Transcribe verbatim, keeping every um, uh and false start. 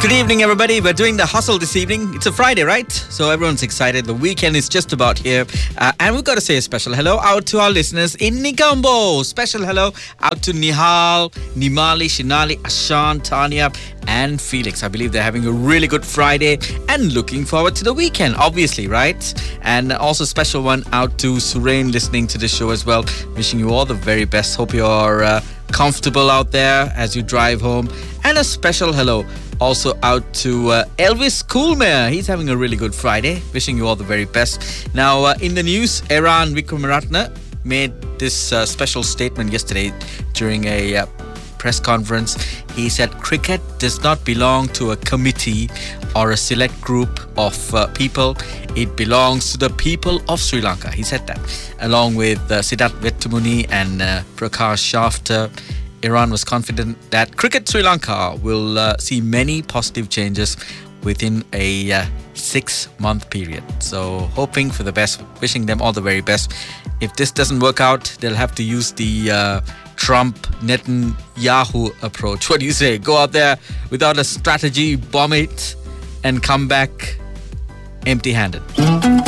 Good evening, everybody. We're doing the hustle this evening. It's a Friday, right? So everyone's excited. The weekend is just about here. Uh, and we've got to say a special hello out to our listeners in Negombo. Special hello out to Nihal, Nimali, Shinali, Ashan, Tanya, and Felix. I believe they're having a really good Friday and looking forward to the weekend, obviously, right? And also special one out to Surain listening to the show as well. Wishing you all the very best. Hope you're uh, comfortable out there as you drive home. And a special hello also out to uh, Elvis Coolmare. He's having a really good Friday. Wishing you all the very best. Now, uh, in the news, Eran Wickramaratne made this uh, special statement yesterday during a uh, press conference. He said cricket does not belong to a committee or a select group of uh, people. It belongs to the people of Sri Lanka. He said that. Along with uh, Siddharth Vettumuni and uh, Prakash Shafter, Iran was confident that Cricket Sri Lanka will uh, see many positive changes within a uh, six-month period. So hoping for the best, wishing them all the very best. If this doesn't work out, they'll have to use the uh, Trump Netanyahu approach. What do you say? Go out there without a strategy, bomb it, and come back empty-handed.